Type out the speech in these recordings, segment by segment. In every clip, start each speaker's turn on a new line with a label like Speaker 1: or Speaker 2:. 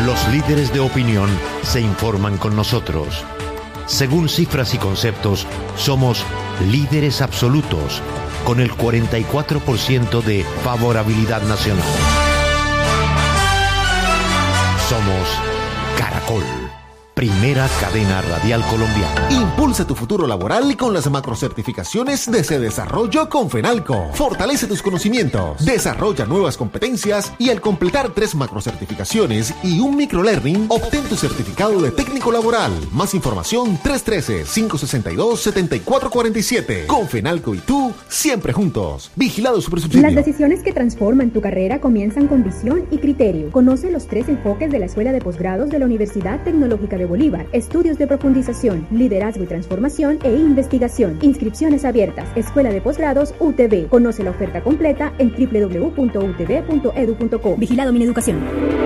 Speaker 1: Los líderes de opinión se informan con nosotros. Según cifras y conceptos, somos líderes absolutos, con el 44% de favorabilidad nacional. Somos Caracol, primera cadena radial colombiana.
Speaker 2: Impulsa tu futuro laboral con las macrocertificaciones de Se Desarrollo con Fenalco. Fortalece tus conocimientos, desarrolla nuevas competencias y al completar 3 macrocertificaciones y un microlearning, obtén tu certificado de técnico laboral. Más información 313-562-7447. Con Fenalco y tú, siempre juntos. Vigilado Supersubsidio.
Speaker 3: Las decisiones que transforman tu carrera comienzan con visión y criterio. Conoce los 3 enfoques de la Escuela de Posgrados de la Universidad Tecnológica de Bolívar: estudios de profundización, liderazgo y transformación e investigación. Inscripciones abiertas. Escuela de Posgrados UTB. Conoce la oferta completa en www.utb.edu.co. Vigilado Mineducación.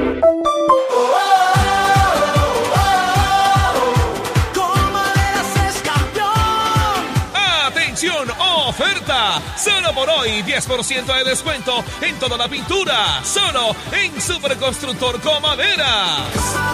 Speaker 4: ¡Oferta! Solo por hoy, 10% de descuento en toda la pintura. Solo en Superconstructor Comadera.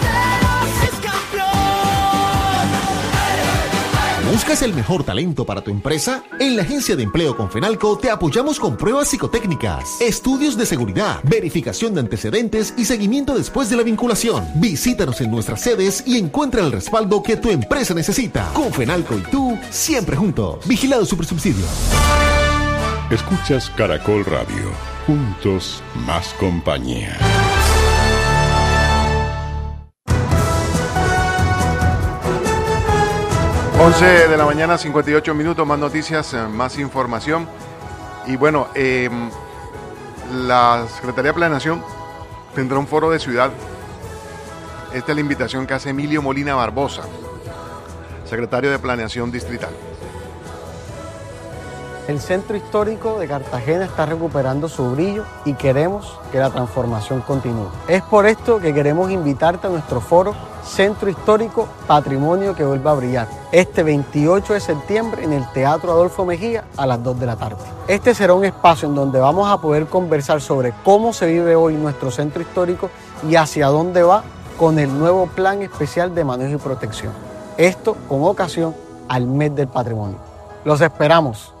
Speaker 2: ¿Buscas el mejor talento para tu empresa? En la Agencia de Empleo con Fenalco te apoyamos con pruebas psicotécnicas, estudios de seguridad, verificación de antecedentes y seguimiento después de la vinculación. Visítanos en nuestras sedes y encuentra el respaldo que tu empresa necesita. Con Fenalco y tú, siempre juntos. Vigilado Supersubsidio.
Speaker 5: Escuchas Caracol Radio. Juntos, más compañía.
Speaker 6: 11 de la mañana, 58 minutos, más noticias, más información. Y bueno, la Secretaría de Planeación tendrá un foro de ciudad. Esta es la invitación que hace Emilio Molina Barbosa, secretario de Planeación Distrital.
Speaker 7: El centro histórico de Cartagena está recuperando su brillo y queremos que la transformación continúe. Es por esto que queremos invitarte a nuestro foro Centro Histórico Patrimonio que vuelva a brillar, este 28 de septiembre en el Teatro Adolfo Mejía a las 2 de la tarde. Este será un espacio en donde vamos a poder conversar sobre cómo se vive hoy nuestro centro histórico y hacia dónde va con el nuevo Plan Especial de Manejo y Protección. Esto con ocasión al Mes del Patrimonio. Los esperamos.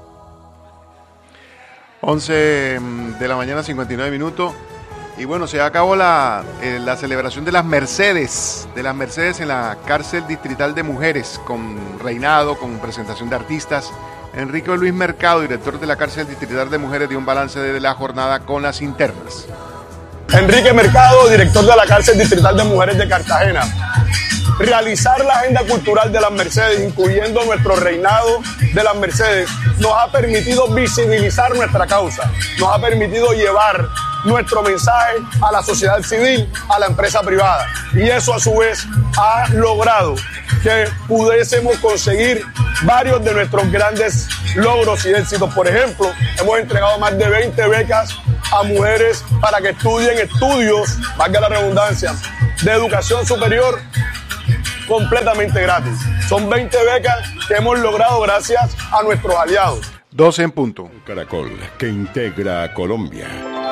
Speaker 6: 11 de la mañana, 59 minutos. Y bueno, se acabó la celebración de las Mercedes en la cárcel distrital de mujeres, con reinado, con presentación de artistas. Enrique Luis Mercado, director de la cárcel distrital de mujeres, dio un balance de la jornada con las internas.
Speaker 8: Enrique Mercado, director de la cárcel distrital de mujeres de Cartagena. Realizar la agenda cultural de las Mercedes, incluyendo nuestro reinado de las Mercedes, nos ha permitido visibilizar nuestra causa, nos ha permitido llevar nuestro mensaje a la sociedad civil, a la empresa privada. Y eso a su vez ha logrado que pudiésemos conseguir varios de nuestros grandes logros y éxitos. Por ejemplo, hemos entregado más de 20 becas a mujeres para que estudien estudios, valga la redundancia, de educación superior completamente gratis. Son 20 becas que hemos logrado gracias a nuestros aliados.
Speaker 6: 12 en punto.
Speaker 5: Caracol, que integra a Colombia.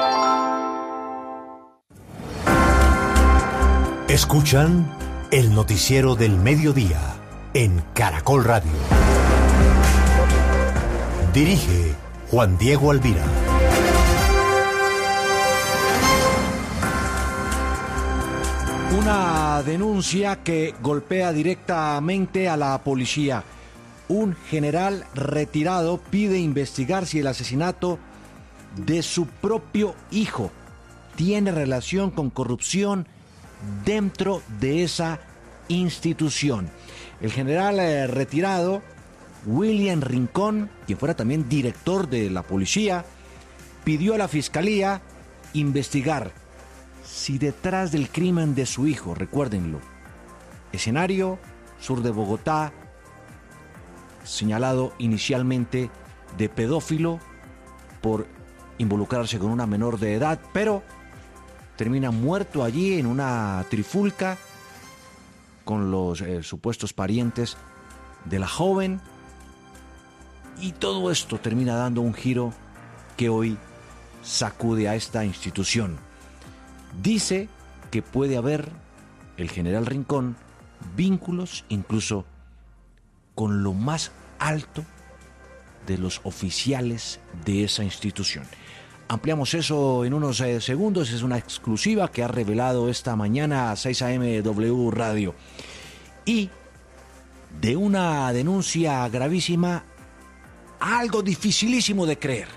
Speaker 1: Escuchan el noticiero del mediodía en Caracol Radio. Dirige Juan Diego Alvira.
Speaker 9: Una denuncia que golpea directamente a la policía. Un general retirado pide investigar si el asesinato de su propio hijo tiene relación con corrupción dentro de esa institución. El general retirado, William Rincón, quien fuera también director de la policía, pidió a la fiscalía investigar si detrás del crimen de su hijo, recuérdenlo, escenario, sur de Bogotá, señalado inicialmente de pedófilo por involucrarse con una menor de edad, pero termina muerto allí en una trifulca con los supuestos parientes de la joven, y todo esto termina dando un giro que hoy sacude a esta institución. Dice que puede haber el general Rincón vínculos incluso con lo más alto de los oficiales de esa institución. Ampliamos eso en unos segundos. Es una exclusiva que ha revelado esta mañana a 6 AM W Radio. Y de una denuncia gravísima, algo dificilísimo de creer.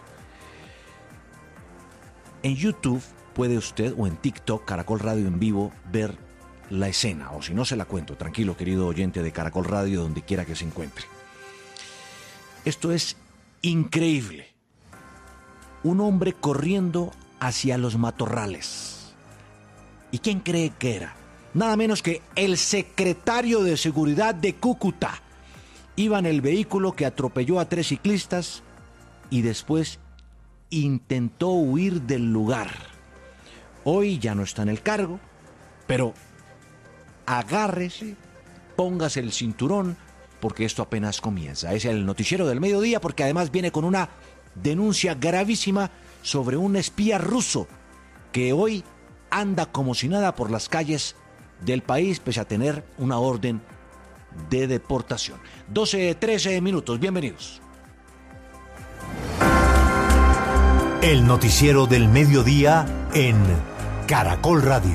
Speaker 9: En YouTube puede usted, o en TikTok, Caracol Radio en vivo, ver la escena. O si no, se la cuento. Tranquilo, querido oyente de Caracol Radio, donde quiera que se encuentre. Esto es increíble. Un hombre corriendo hacia los matorrales. ¿Y quién cree que era? Nada menos que el secretario de Seguridad de Cúcuta. Iba en el vehículo que atropelló a 3 ciclistas y después intentó huir del lugar. Hoy ya no está en el cargo, pero agárrese, póngase el cinturón, porque esto apenas comienza. Es el noticiero del mediodía, porque además viene con una denuncia gravísima sobre un espía ruso que hoy anda como si nada por las calles del país, pese a tener una orden de deportación. 12:13 minutos, bienvenidos.
Speaker 1: El noticiero del mediodía en Caracol Radio.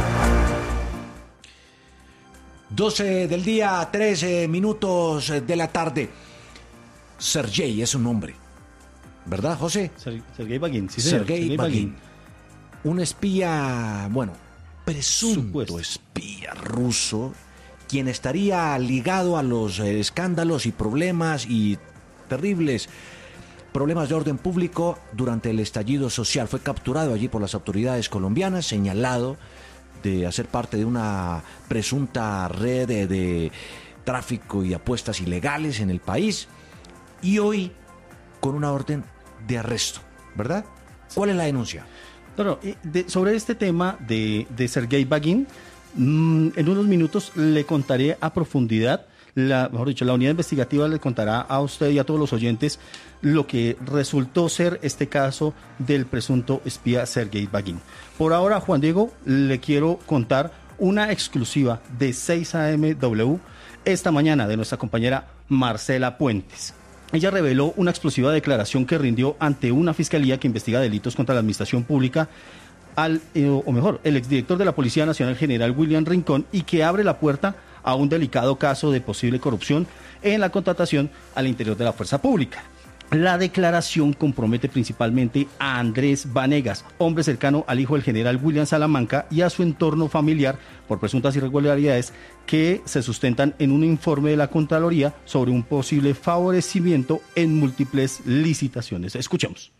Speaker 9: 12 del día, 13 minutos de la tarde. Sergei es un nombre, ¿verdad, José?
Speaker 10: Sergei Bagin, sí,
Speaker 9: Sergei Bagin. Un espía, bueno, presunto espía ruso, quien estaría ligado a los escándalos y problemas y terribles problemas de orden público durante el estallido social. Fue capturado allí por las autoridades colombianas, señalado de hacer parte de una presunta red de tráfico y apuestas ilegales en el país, y hoy con una orden de arresto, ¿verdad? ¿Cuál es la denuncia?
Speaker 10: Sobre este tema de Sergei Bagin, en unos minutos le contaré a profundidad, la unidad investigativa le contará a usted y a todos los oyentes lo que resultó ser este caso del presunto espía Sergei Bagin. Por ahora, Juan Diego, le quiero contar una exclusiva de 6 AM W esta mañana de nuestra compañera Marcela Puentes. Ella reveló una explosiva declaración que rindió ante una fiscalía que investiga delitos contra la administración pública el exdirector de la Policía Nacional, general William Rincón, y que abre la puerta a un delicado caso de posible corrupción en la contratación al interior de la fuerza pública. La declaración compromete principalmente a Andrés Vanegas, hombre cercano al hijo del general William Salamanca, y a su entorno familiar por presuntas irregularidades que se sustentan en un informe de la Contraloría sobre un posible favorecimiento en múltiples licitaciones. Escuchemos.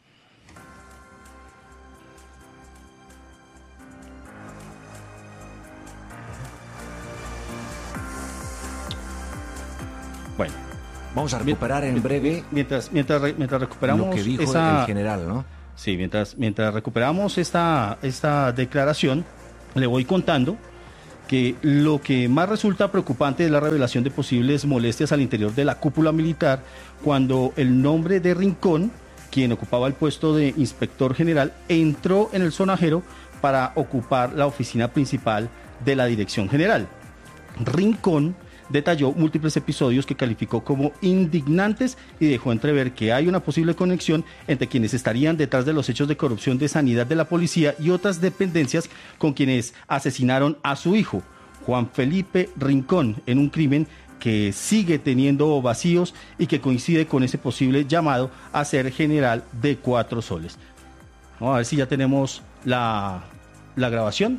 Speaker 10: Bueno,
Speaker 9: vamos a recuperar en breve
Speaker 10: mientras recuperamos
Speaker 9: lo que dijo el general, ¿no?
Speaker 10: Sí, mientras recuperamos esta declaración, le voy contando que lo que más resulta preocupante es la revelación de posibles molestias al interior de la cúpula militar, cuando el nombre de Rincón, quien ocupaba el puesto de inspector general, entró en el sonajero para ocupar la oficina principal de la dirección general. Rincón detalló múltiples episodios que calificó como indignantes y dejó entrever que hay una posible conexión entre quienes estarían detrás de los hechos de corrupción de sanidad de la policía y otras dependencias con quienes asesinaron a su hijo, Juan Felipe Rincón, en un crimen que sigue teniendo vacíos y que coincide con ese posible llamado a ser general de 4 soles. Vamos a ver si ya tenemos la grabación.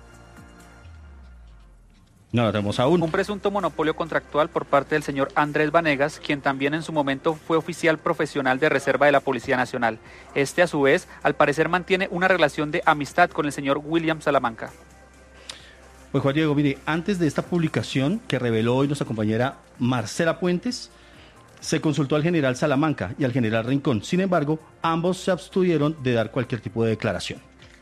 Speaker 10: No la tenemos aún.
Speaker 11: Un presunto monopolio contractual por parte del señor Andrés Vanegas, quien también en su momento fue oficial profesional de reserva de la Policía Nacional. Este, a su vez, al parecer mantiene una relación de amistad con el señor William Salamanca.
Speaker 10: Pues Juan Diego, mire, antes de esta publicación que reveló hoy nuestra compañera Marcela Puentes, se consultó al general Salamanca y al general Rincón. Sin embargo, ambos se abstuvieron de dar cualquier tipo de declaración.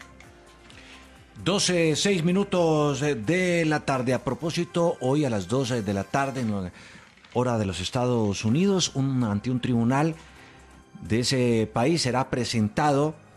Speaker 9: 12:06 minutos de la tarde. A propósito, hoy a las 12 de la tarde, en la hora de los Estados Unidos, ante un tribunal de ese país será presentado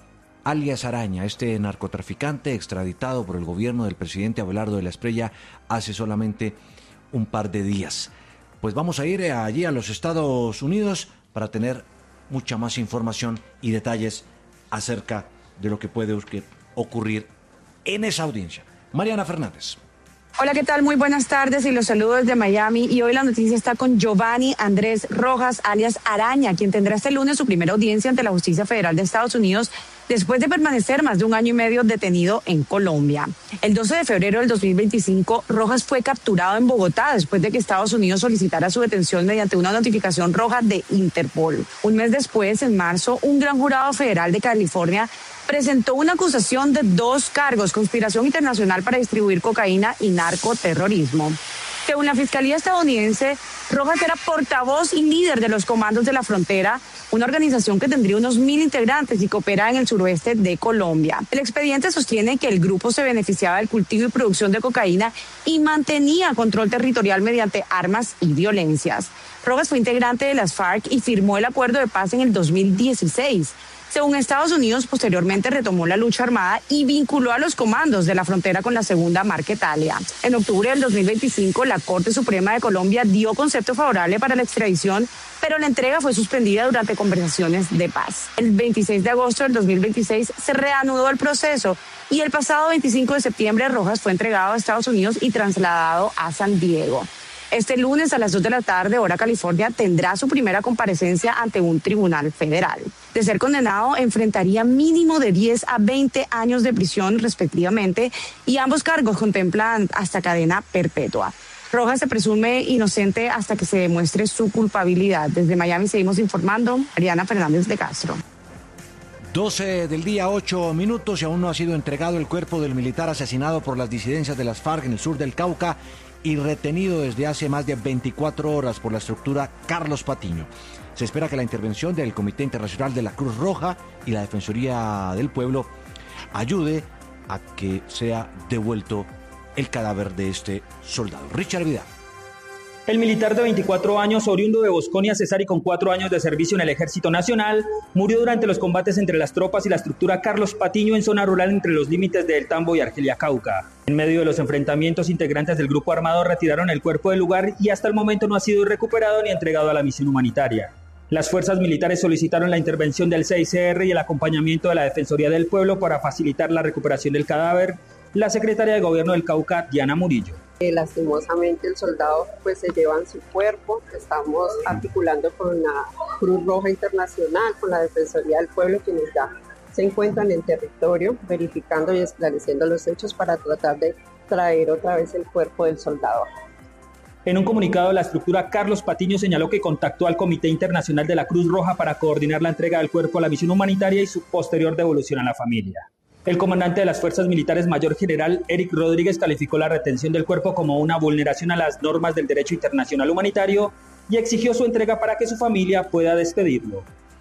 Speaker 9: alias Araña, este narcotraficante extraditado por el gobierno del presidente Abelardo de la Espriella hace solamente un par de días. Pues vamos a ir allí a los Estados Unidos para tener mucha más información y detalles acerca de lo que puede ocurrir en esa audiencia. Mariana Fernández.
Speaker 12: Hola, ¿qué tal? Muy buenas tardes y los saludo desde Miami. Y hoy la noticia está con Giovanni Andrés Rojas, alias Araña, quien tendrá este lunes su primera audiencia ante la Justicia Federal de Estados Unidos después de permanecer más de 1 año y medio detenido en Colombia. El 12 de febrero del 2025, Rojas fue capturado en Bogotá después de que Estados Unidos solicitara su detención mediante una notificación roja de Interpol. Un mes después, en marzo, un gran jurado federal de California presentó una acusación de 2 cargos: conspiración internacional para distribuir cocaína y narcoterrorismo. Según la Fiscalía estadounidense, Rojas era portavoz y líder de los Comandos de la Frontera, una organización que tendría unos 1.000 integrantes y que opera en el suroeste de Colombia. El expediente sostiene que el grupo se beneficiaba del cultivo y producción de cocaína y mantenía control territorial mediante armas y violencias. Rojas fue integrante de las FARC y firmó el acuerdo de paz en el 2016. Según Estados Unidos, posteriormente retomó la lucha armada y vinculó a los comandos de la frontera con la segunda Marquetalia. En octubre del 2025, la Corte Suprema de Colombia dio concepto favorable para la extradición, pero la entrega fue suspendida durante conversaciones de paz. El 26 de agosto del 2026 se reanudó el proceso y el pasado 25 de septiembre Rojas fue entregado a Estados Unidos y trasladado a San Diego. Este lunes a las 2 de la tarde, hora California, tendrá su primera comparecencia ante un tribunal federal. De ser condenado, enfrentaría mínimo de 10 a 20 años de prisión respectivamente y ambos cargos contemplan hasta cadena perpetua. Rojas se presume inocente hasta que se demuestre su culpabilidad. Desde Miami seguimos informando. Mariana Fernández de Castro.
Speaker 9: 12 del día, 8 minutos y aún no ha sido entregado el cuerpo del militar asesinado por las disidencias de las FARC en el sur del Cauca y retenido desde hace más de 24 horas por la estructura Carlos Patiño. Se espera que la intervención del Comité Internacional de la Cruz Roja y la Defensoría del Pueblo ayude a que sea devuelto el cadáver de este soldado. Richard Vidal.
Speaker 13: El militar de 24 años, oriundo de Bosconia, Cesar, y con 4 años de servicio en el Ejército Nacional, murió durante los combates entre las tropas y la estructura Carlos Patiño en zona rural entre los límites de El Tambo y Argelia Cauca. En medio de los enfrentamientos, integrantes del grupo armado retiraron el cuerpo del lugar y hasta el momento no ha sido recuperado ni entregado a la misión humanitaria. Las fuerzas militares solicitaron la intervención del CICR y el acompañamiento de la Defensoría del Pueblo para facilitar la recuperación del cadáver. La secretaria de Gobierno del Cauca, Diana Murillo.
Speaker 14: Lastimosamente el soldado se lleva en su cuerpo. Estamos articulando con la Cruz Roja Internacional, con la Defensoría del Pueblo, quienes ya se encuentran en territorio verificando y esclareciendo los hechos para tratar de traer otra vez el cuerpo del soldado.
Speaker 13: En un comunicado, la estructura Carlos Patiño señaló que contactó al Comité Internacional de la Cruz Roja para coordinar la entrega del cuerpo a la misión humanitaria y su posterior devolución a la familia. El comandante de las fuerzas militares, mayor general Eric Rodríguez, calificó la retención del cuerpo como una vulneración a las normas del derecho internacional humanitario y exigió su entrega para que su familia pueda despedirlo.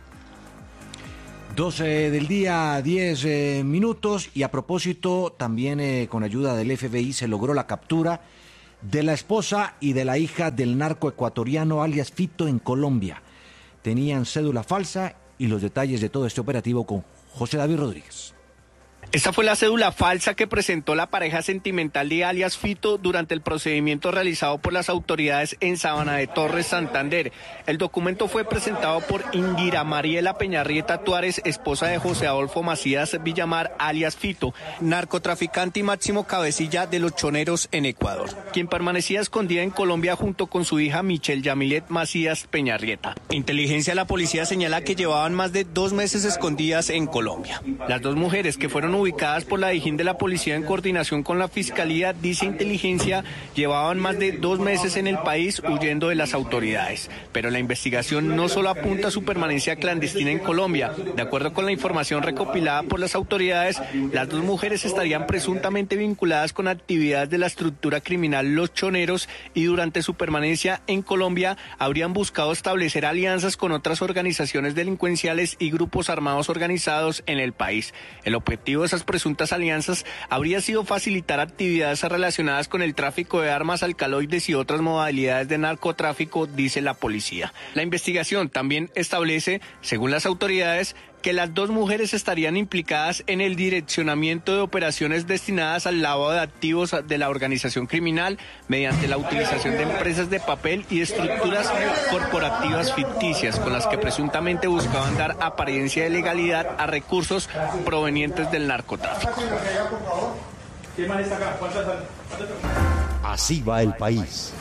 Speaker 9: 12 del día, 10 minutos, y a propósito, también con ayuda del FBI se logró la captura de la esposa y de la hija del narco ecuatoriano alias Fito en Colombia. Tenían cédula falsa y los detalles de todo este operativo con José David Rodríguez.
Speaker 15: Esta fue la cédula falsa que presentó la pareja sentimental de alias Fito durante el procedimiento realizado por las autoridades en Sabana de Torres, Santander. El documento fue presentado por Indira Mariela Peñarrieta Tuárez, esposa de José Adolfo Macías Villamar, alias Fito, narcotraficante y máximo cabecilla de los choneros en Ecuador, quien permanecía escondida en Colombia junto con su hija Michelle Yamilet Macías Peñarrieta. Inteligencia de la policía señala que llevaban más de 2 meses escondidas en Colombia. Las 2 mujeres que fueron ubicadas por la Dijín de la Policía en coordinación con la Fiscalía, dice Inteligencia, llevaban más de 2 meses en el país huyendo de las autoridades. Pero la investigación no solo apunta a su permanencia clandestina en Colombia. De acuerdo con la información recopilada por las autoridades, las 2 mujeres estarían presuntamente vinculadas con actividades de la estructura criminal Los Choneros y durante su permanencia en Colombia habrían buscado establecer alianzas con otras organizaciones delincuenciales y grupos armados organizados en el país. El objetivo de esas presuntas alianzas habría sido facilitar actividades relacionadas con el tráfico de armas, alcaloides y otras modalidades de narcotráfico, dice la policía. La investigación también establece, según las autoridades, que las dos mujeres estarían implicadas en el direccionamiento de operaciones destinadas al lavado de activos de la organización criminal mediante la utilización de empresas de papel y estructuras corporativas ficticias con las que presuntamente buscaban dar apariencia de legalidad a recursos provenientes del narcotráfico.
Speaker 1: Así va el país.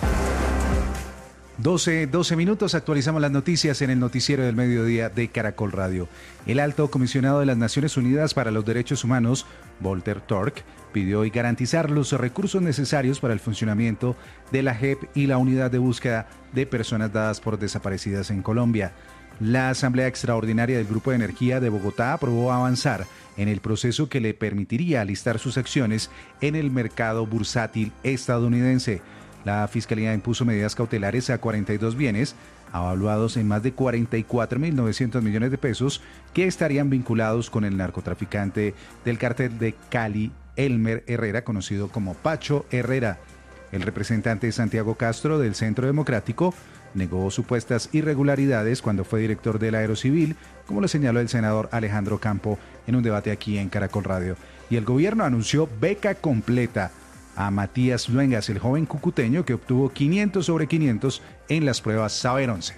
Speaker 16: 12 minutos, actualizamos las noticias en el noticiero del mediodía de Caracol Radio. El alto comisionado de las Naciones Unidas para los Derechos Humanos, Volker Turk, pidió hoy garantizar los recursos necesarios para el funcionamiento de la JEP y la unidad de búsqueda de personas dadas por desaparecidas en Colombia. La Asamblea Extraordinaria del Grupo de Energía de Bogotá aprobó avanzar en el proceso que le permitiría alistar sus acciones en el mercado bursátil estadounidense. La Fiscalía impuso medidas cautelares a 42 bienes, avaluados en más de 44.900 millones de pesos, que estarían vinculados con el narcotraficante del cártel de Cali, Elmer Herrera, conocido como Pacho Herrera. El representante Santiago Castro del Centro Democrático negó supuestas irregularidades cuando fue director del Aerocivil, como lo señaló el senador Alejandro Campo en un debate aquí en Caracol Radio. Y el gobierno anunció beca completa a Matías Luengas, el joven cucuteño que obtuvo 500 sobre 500 en las pruebas Saber 11.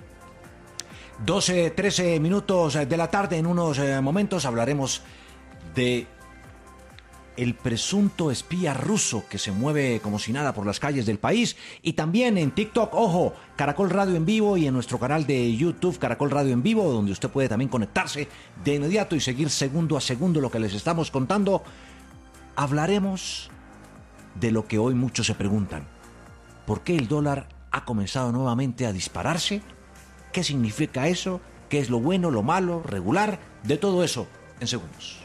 Speaker 9: 13 minutos de la tarde. En unos momentos hablaremos de el presunto espía ruso que se mueve como si nada por las calles del país, y también en TikTok, ojo, Caracol Radio en vivo, y en nuestro canal de YouTube Caracol Radio en vivo, donde usted puede también conectarse de inmediato y seguir segundo a segundo lo que les estamos contando. Hablaremos de lo que hoy muchos se preguntan: ¿por qué el dólar ha comenzado nuevamente a dispararse? ¿Qué significa eso? ¿Qué es lo bueno, lo malo, regular? De todo eso en segundos.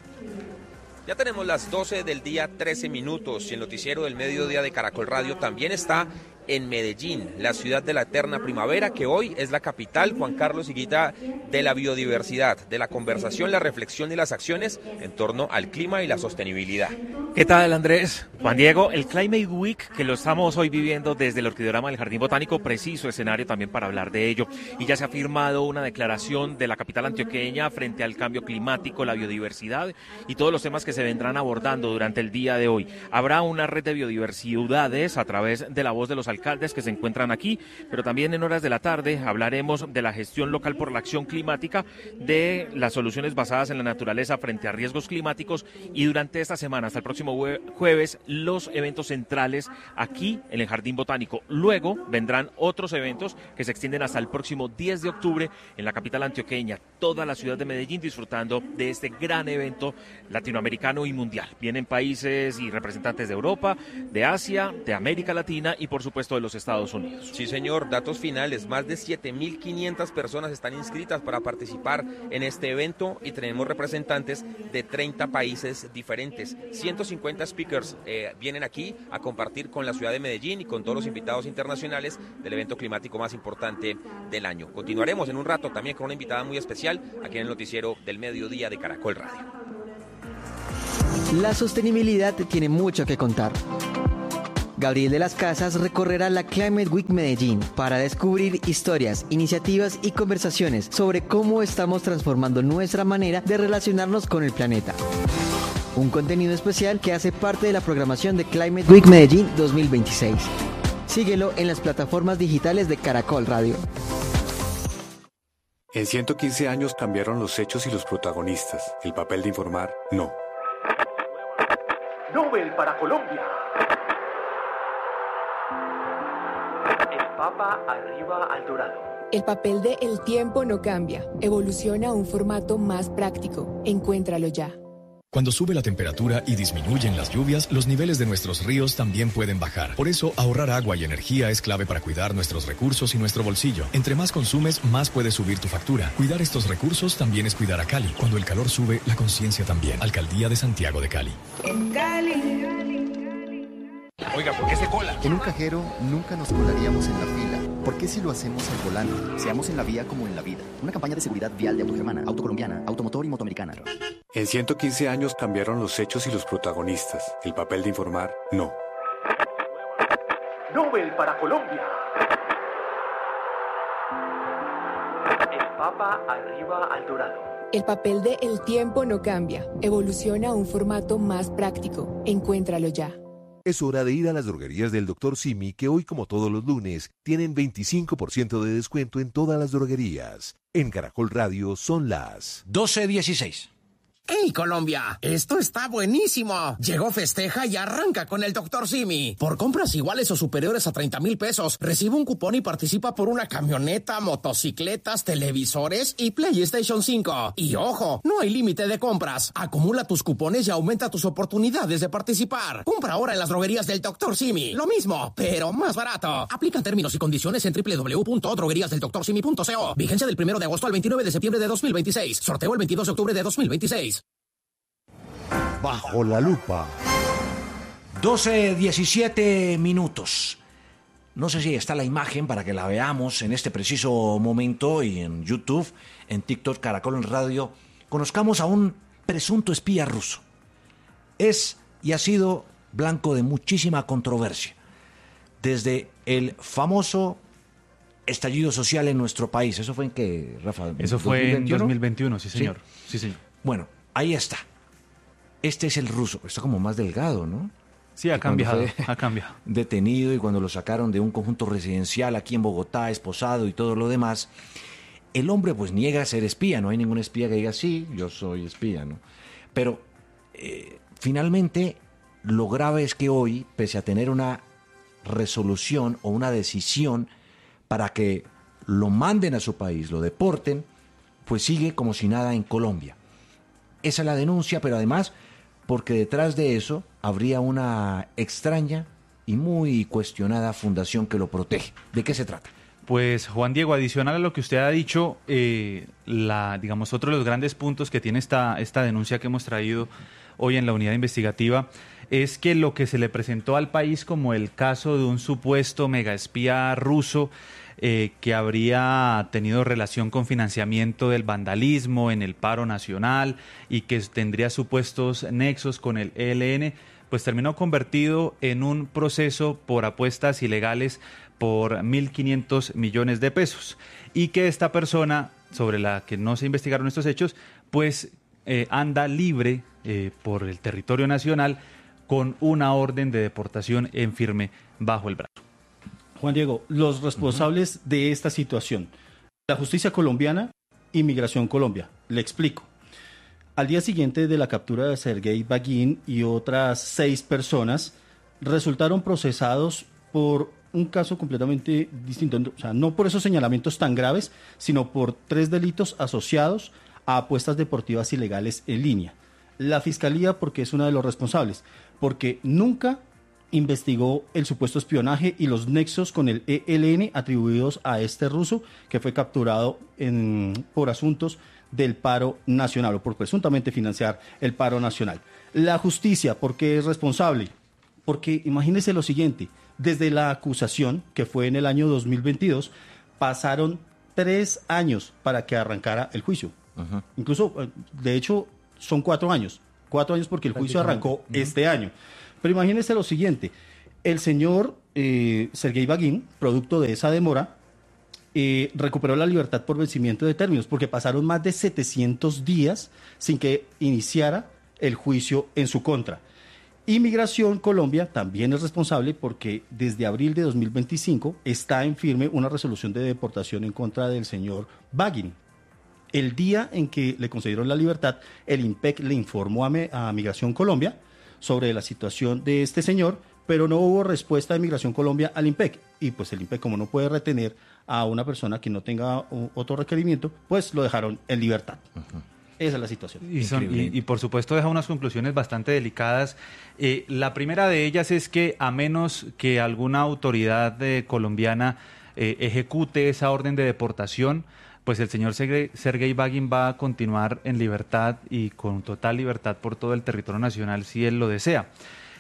Speaker 17: Ya tenemos las 12 del día, 13 minutos, y el noticiero del mediodía de Caracol Radio también está en Medellín, la ciudad de la eterna primavera, que hoy es la capital, Juan Carlos Higuita, de la biodiversidad, de la conversación, la reflexión y las acciones en torno al clima y la sostenibilidad.
Speaker 18: ¿Qué tal, Andrés? Juan Diego, el Climate Week, que lo estamos hoy viviendo desde el Orquidorama del Jardín Botánico, preciso escenario también para hablar de ello. Y ya se ha firmado una declaración de la capital antioqueña frente al cambio climático, la biodiversidad y todos los temas que se vendrán abordando durante el día de hoy. Habrá una red de biodiversidades a través de la voz de los alcaldes que se encuentran aquí, pero también en horas de la tarde hablaremos de la gestión local por la acción climática, de las soluciones basadas en la naturaleza frente a riesgos climáticos, y durante esta semana, hasta el próximo jueves, los eventos centrales aquí en el Jardín Botánico. Luego vendrán otros eventos que se extienden hasta el próximo 10 de octubre en la capital antioqueña, toda la ciudad de Medellín disfrutando de este gran evento latinoamericano y mundial. Vienen países y representantes de Europa, de Asia, de América Latina y por supuesto de los Estados Unidos.
Speaker 17: Sí, señor, datos finales, más de 7.500 personas están inscritas para participar en este evento y tenemos representantes de 30 países diferentes. 150 speakers vienen aquí a compartir con la ciudad de Medellín y con todos los invitados internacionales del evento climático más importante del año. Continuaremos en un rato también con una invitada muy especial aquí en el noticiero del mediodía de Caracol Radio.
Speaker 19: La sostenibilidad tiene mucho que contar. Gabriel de las Casas recorrerá la Climate Week Medellín para descubrir historias, iniciativas y conversaciones sobre cómo estamos transformando nuestra manera de relacionarnos con el planeta. Un contenido especial que hace parte de la programación de Climate Week Medellín 2026. Síguelo en las plataformas digitales de Caracol Radio.
Speaker 20: En 115 años cambiaron los hechos y los protagonistas. El papel de informar, no.
Speaker 21: Nobel para Colombia. El Papa arriba al dorado.
Speaker 22: El papel de El tiempo no cambia. Evoluciona a un formato más práctico. Encuéntralo ya.
Speaker 23: Cuando sube la temperatura y disminuyen las lluvias, los niveles de nuestros ríos también pueden bajar. Por eso, ahorrar agua y energía es clave para cuidar nuestros recursos y nuestro bolsillo. Entre más consumes, más puede subir tu factura. Cuidar estos recursos también es cuidar a Cali. Cuando el calor sube, la conciencia también. Alcaldía de Santiago de Cali.
Speaker 22: En Cali.
Speaker 17: Oiga, ¿por qué se cola?
Speaker 24: En un cajero nunca nos colaríamos en la fila. ¿Por qué si lo hacemos al volante? Seamos en la vía como en la vida. Una campaña de seguridad vial de Autogermana, Autocolombiana, Automotor y Motoamericana.
Speaker 20: En 115 años cambiaron los hechos y los protagonistas. El papel de informar, no.
Speaker 21: Nobel para Colombia. El Papa arriba al dorado.
Speaker 22: El papel de El tiempo no cambia. Evoluciona a un formato más práctico. Encuéntralo ya.
Speaker 2: Es hora de ir a las droguerías del Dr. Simi, que hoy, como todos los lunes, tienen 25% de descuento en todas las droguerías. En Caracol Radio son las
Speaker 9: 12:16.
Speaker 3: ¡Hey, Colombia! ¡Esto está buenísimo! Llegó Festeja y arranca con el Dr. Simi. Por compras iguales o superiores a 30,000 pesos, recibe un cupón y participa por una camioneta, motocicletas, televisores y PlayStation 5. Y ojo, no hay límite de compras. Acumula tus cupones y aumenta tus oportunidades de participar. Compra ahora en las droguerías del Dr. Simi. Lo mismo, pero más barato. Aplican términos y condiciones en www.drogueriasdeldoctorsimi.co. Vigencia del 1 de agosto al 29 de septiembre de 2026. Sorteo el 22 de octubre de 2026.
Speaker 1: Bajo la lupa.
Speaker 9: 12:17 minutos. No sé si está la imagen para que la veamos en este preciso momento y en YouTube, en TikTok, Caracol en Radio. Conozcamos a un presunto espía ruso. Es y ha sido blanco de muchísima controversia. Desde el famoso estallido social en nuestro país. ¿Eso fue en qué, Rafa?
Speaker 4: Eso fue en 2021, sí señor. Sí, señor.
Speaker 9: Bueno, ahí está. Este es el ruso. Está como más delgado, ¿no?
Speaker 4: Sí, ha cambiado.
Speaker 9: Detenido y cuando lo sacaron de un conjunto residencial aquí en Bogotá, esposado y todo lo demás, el hombre pues niega ser espía. No hay ningún espía que diga, sí, yo soy espía, ¿no? Pero finalmente lo grave es que hoy, pese a tener una resolución o una decisión para que lo manden a su país, lo deporten, pues sigue como si nada en Colombia. Esa es la denuncia, pero además porque detrás de eso habría una extraña y muy cuestionada fundación que lo protege. ¿De qué se trata?
Speaker 4: Pues Juan Diego, adicional a lo que usted ha dicho, digamos, otro de los grandes puntos que tiene esta denuncia que hemos traído hoy en la unidad investigativa es que lo que se le presentó al país como el caso de un supuesto megaespía ruso que habría tenido relación con financiamiento del vandalismo en el paro nacional y que tendría supuestos nexos con el ELN, pues terminó convertido en un proceso por apuestas ilegales por 1.500 millones de pesos y que esta persona, sobre la que no se investigaron estos hechos, pues anda libre por el territorio nacional con una orden de deportación en firme bajo el brazo.
Speaker 10: Juan Diego, los responsables de esta situación, la justicia colombiana y Migración Colombia. Le explico. Al día siguiente de la captura de Sergei Bagin y otras 6 personas, resultaron procesados por un caso completamente distinto. O sea, no por esos señalamientos tan graves, sino por 3 delitos asociados a apuestas deportivas ilegales en línea. La Fiscalía, porque es uno de los responsables, porque nunca investigó el supuesto espionaje y los nexos con el ELN atribuidos a este ruso que fue capturado por asuntos del paro nacional o por presuntamente financiar el paro nacional. La justicia, ¿por qué es responsable? Porque imagínese lo siguiente, desde la acusación, que fue en el año 2022, pasaron 3 años para que arrancara el juicio. Uh-huh. Incluso, de hecho, son 4 años. 4 años porque el juicio arrancó este año. Pero imagínense lo siguiente, el señor Sergei Bagin, producto de esa demora, recuperó la libertad por vencimiento de términos, porque pasaron más de 700 días sin que iniciara el juicio en su contra. Migración Colombia también es responsable porque desde abril de 2025 está en firme una resolución de deportación en contra del señor Bagin. El día en que le concedieron la libertad, el IMPEC le informó a Migración Colombia sobre la situación de este señor, pero no hubo respuesta de Migración Colombia al IMPEC. Y pues el IMPEC, como no puede retener a una persona que no tenga otro requerimiento, pues lo dejaron en libertad. Uh-huh. Esa es la situación.
Speaker 4: Y por supuesto deja unas conclusiones bastante delicadas. La primera de ellas es que a menos que alguna autoridad colombiana ejecute esa orden de deportación, pues el señor Sergei Bagin va a continuar en libertad y con total libertad por todo el territorio nacional si él lo desea.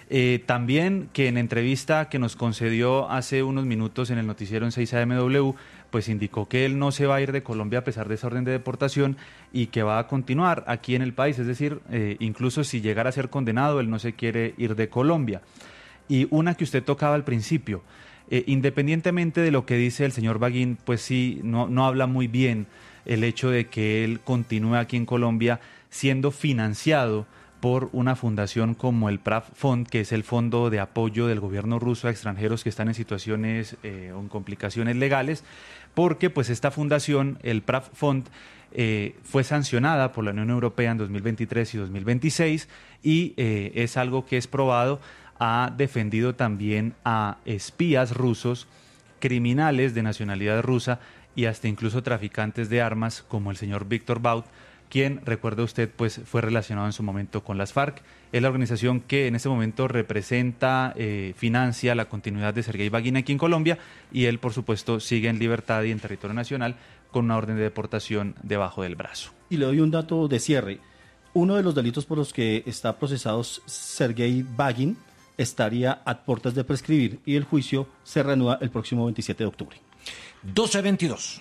Speaker 4: También que en entrevista que nos concedió hace unos minutos en el noticiero en 6AMW, pues indicó que él no se va a ir de Colombia a pesar de esa orden de deportación y que va a continuar aquí en el país, es decir, incluso si llegara a ser condenado, él no se quiere ir de Colombia. Y una que usted tocaba al principio, independientemente de lo que dice el señor Bagin, pues sí, no habla muy bien el hecho de que él continúe aquí en Colombia siendo financiado por una fundación como el PRAF Fund, que es el fondo de apoyo del gobierno ruso a extranjeros que están en situaciones o en complicaciones legales, porque pues esta fundación, el PRAF Fund, fue sancionada por la Unión Europea en 2023 y 2026 y es algo que es probado, ha defendido también a espías rusos, criminales de nacionalidad rusa y hasta incluso traficantes de armas como el señor Víctor Bout, quien, recuerda usted, pues fue relacionado en su momento con las FARC. Es la organización que en este momento representa, financia la continuidad de Sergei Bagin aquí en Colombia, y él, por supuesto, sigue en libertad y en territorio nacional con una orden de deportación debajo del brazo.
Speaker 10: Y le doy un dato de cierre. Uno de los delitos por los que está procesado Sergei Bagin estaría a puertas de prescribir y el juicio se reanuda el próximo 27 de octubre.
Speaker 9: 12:22.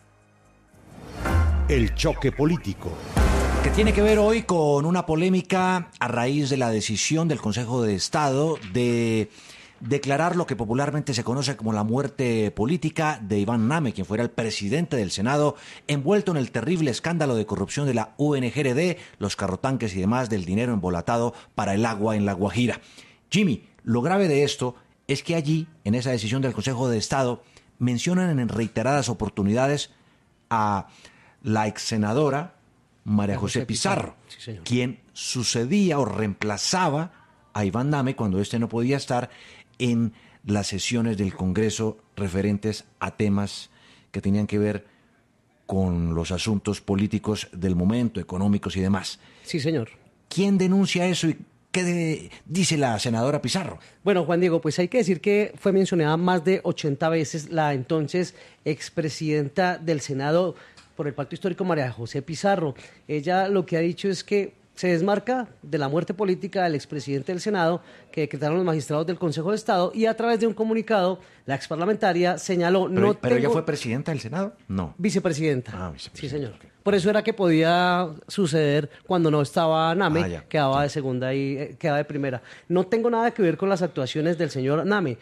Speaker 1: El choque político.
Speaker 9: Que tiene que ver hoy con una polémica a raíz de la decisión del Consejo de Estado de declarar lo que popularmente se conoce como la muerte política de Iván Name, quien fuera el presidente del Senado, envuelto en el terrible escándalo de corrupción de la UNGRD, los carrotanques y demás del dinero embolatado para el agua en La Guajira. Jimmy, lo grave de esto es que allí, en esa decisión del Consejo de Estado, mencionan en reiteradas oportunidades a la ex senadora María José Pizarro, sí, quien sucedía o reemplazaba a Iván Name cuando éste no podía estar en las sesiones del Congreso referentes a temas que tenían que ver con los asuntos políticos del momento, económicos y demás.
Speaker 5: Sí, señor.
Speaker 9: ¿Quién denuncia eso y qué dice la senadora Pizarro?
Speaker 5: Bueno, Juan Diego, pues hay que decir que fue mencionada más de 80 veces la entonces expresidenta del Senado por el Pacto Histórico, María José Pizarro. Ella lo que ha dicho es que se desmarca de la muerte política del expresidente del Senado que decretaron los magistrados del Consejo de Estado, y a través de un comunicado la exparlamentaria señaló...
Speaker 9: ¿Pero ella fue presidenta del Senado? No.
Speaker 5: Vicepresidenta.
Speaker 9: Vicepresidenta.
Speaker 5: Sí, señor. Por eso era que podía suceder cuando no estaba Name, quedaba de segunda y quedaba de primera. No tengo nada que ver con las actuaciones del señor Name.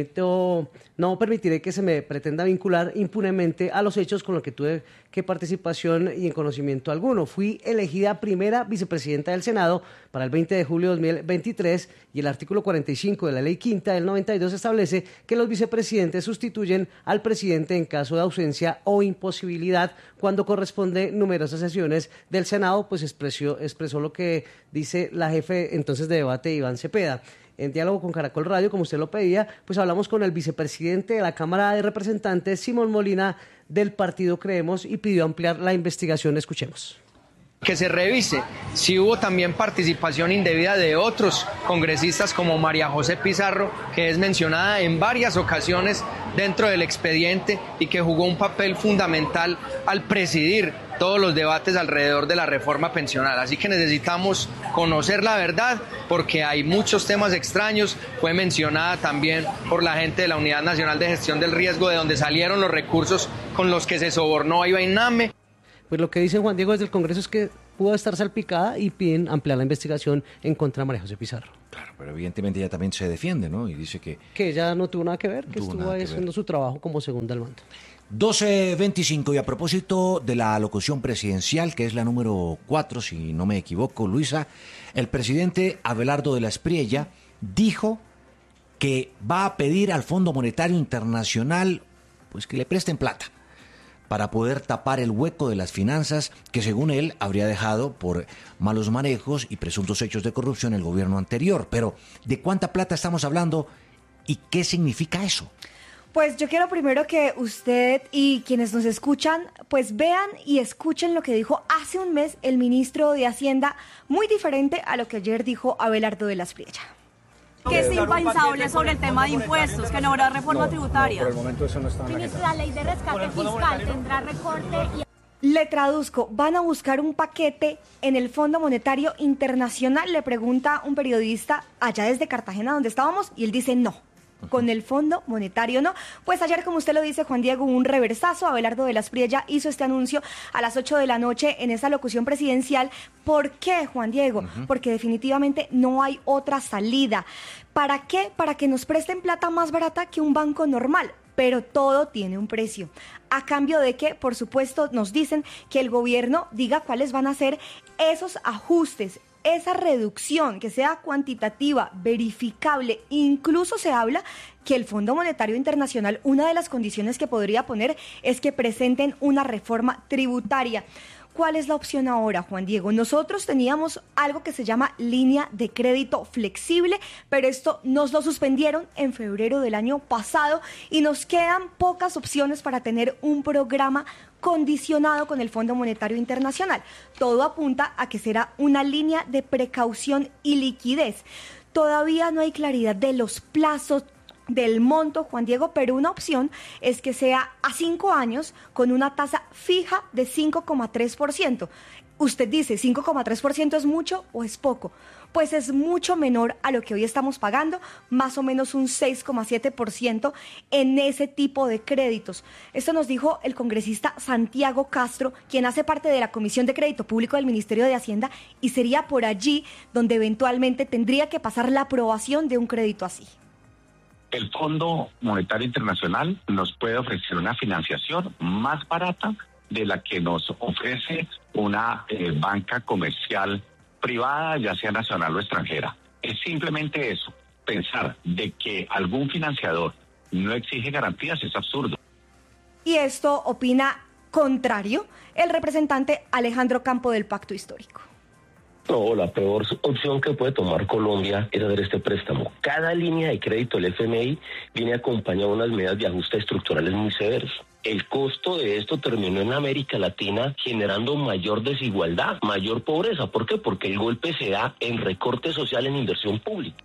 Speaker 5: No permitiré que se me pretenda vincular impunemente a los hechos con los que tuve que participación y en conocimiento alguno. Fui elegida primera vicepresidenta del Senado para el 20 de julio de 2023 y el artículo 45 de la Ley Quinta del 92 establece que los vicepresidentes sustituyen al presidente en caso de ausencia o imposibilidad. Cuando corresponde numerosas sesiones del Senado, pues expresó lo que dice la jefe entonces de debate, Iván Cepeda. En diálogo con Caracol Radio, como usted lo pedía, pues hablamos con el vicepresidente de la Cámara de Representantes, Simón Molina, del partido Creemos, y pidió ampliar la investigación. Escuchemos.
Speaker 6: Que se revise si hubo también participación indebida de otros congresistas como María José Pizarro, que es mencionada en varias ocasiones dentro del expediente y que jugó un papel fundamental al presidir todos los debates alrededor de la reforma pensional. Así que necesitamos conocer la verdad porque hay muchos temas extraños. Fue mencionada también por la gente de la Unidad Nacional de Gestión del Riesgo, de donde salieron los recursos con los que se sobornó a Iván Name.
Speaker 5: Pues lo que dice Juan Diego desde el Congreso es que pudo estar salpicada y piden ampliar la investigación en contra de María José Pizarro.
Speaker 9: Claro, pero evidentemente ella también se defiende, ¿no? Y dice que
Speaker 5: ella no tuvo nada que ver, que estuvo ahí haciendo su trabajo como segunda al mando.
Speaker 9: 12:25, y a propósito de la alocución presidencial, que es la número 4, si no me equivoco, Luisa, el presidente Abelardo de la Espriella dijo que va a pedir al Fondo Monetario Internacional pues que le presten plata para poder tapar el hueco de las finanzas que, según él, habría dejado por malos manejos y presuntos hechos de corrupción el gobierno anterior. Pero, ¿de cuánta plata estamos hablando y qué significa eso?
Speaker 7: Pues yo quiero primero que usted y quienes nos escuchan, pues vean y escuchen lo que dijo hace un mes el ministro de Hacienda, muy diferente a lo que ayer dijo Abelardo de la Espriella.
Speaker 8: Que es impensable sobre el tema de impuestos, que no habrá reforma tributaria.
Speaker 25: Por el momento eso no está en la
Speaker 8: Ministro, la ley de rescate fiscal tendrá recorte y...
Speaker 7: Le traduzco, ¿van a buscar un paquete en el Fondo Monetario Internacional? Le pregunta un periodista allá desde Cartagena, donde estábamos, y él dice no. Con el Fondo Monetario no. Pues ayer, como usted lo dice, Juan Diego, un reversazo. Abelardo de la Espriella hizo este anuncio a las 8 de la noche en esa locución presidencial. ¿Por qué, Juan Diego? Porque definitivamente no hay otra salida. ¿Para qué? Para que nos presten plata más barata que un banco normal. pero todo tiene un precio. A cambio de que, por supuesto, nos dicen que el gobierno diga cuáles van a ser esos ajustes, esa reducción, que sea cuantitativa, verificable. Incluso se habla que el Fondo Monetario Internacional, una de las condiciones que podría poner es que presenten una reforma tributaria. ¿Cuál es la opción ahora, Juan Diego? Nosotros teníamos algo que se llama línea de crédito flexible, pero esto nos lo suspendieron en febrero del año pasado y nos quedan pocas opciones para tener un programa condicionado con el Fondo Monetario Internacional. Todo apunta a que será una línea de precaución y liquidez. Todavía no hay claridad de los plazos, del monto, Juan Diego, pero una opción es que sea a 5 años con una tasa fija de 5,3%. Usted dice, ¿5,3% es mucho o es poco? Pues es mucho menor a lo que hoy estamos pagando, más o menos un 6,7% en ese tipo de créditos. Esto nos dijo el congresista Santiago Castro, quien hace parte de la Comisión de Crédito Público del Ministerio de Hacienda, y sería por allí donde eventualmente tendría que pasar la aprobación de un crédito así.
Speaker 11: El Fondo Monetario Internacional nos puede ofrecer una financiación más barata de la que nos ofrece una banca comercial privada, ya sea nacional o extranjera. Es simplemente eso. Pensar de que algún financiador no exige garantías es absurdo.
Speaker 7: Y esto opina contrario el representante Alejandro Campo del Pacto Histórico.
Speaker 12: No, la peor opción que puede tomar Colombia es hacer este préstamo. Cada línea de crédito del FMI viene acompañada de unas medidas de ajuste estructurales muy severos. El costo de esto terminó en América Latina generando mayor desigualdad, mayor pobreza. ¿Por qué? Porque el golpe se da en recorte social en inversión pública.